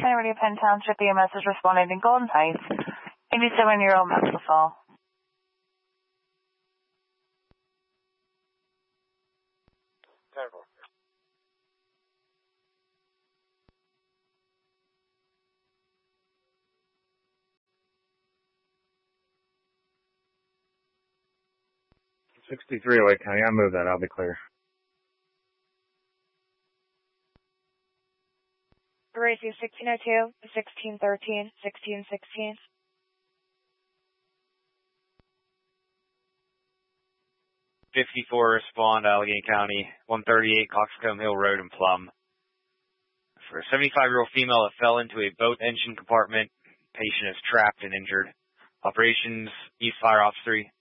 County Penn Township EMS is responding in Golden Heights. 87-year-old male fall. Terrible. '63 Lake County. I'll move that. I'll be clear. Ratio 1602, 1613, 1616. '54 respond, Allegheny County, 138 Coxcomb Hill Road in Plum. For a 75-year-old female that fell into a boat engine compartment, patient is trapped and injured. Operations, East Fire Ops 3.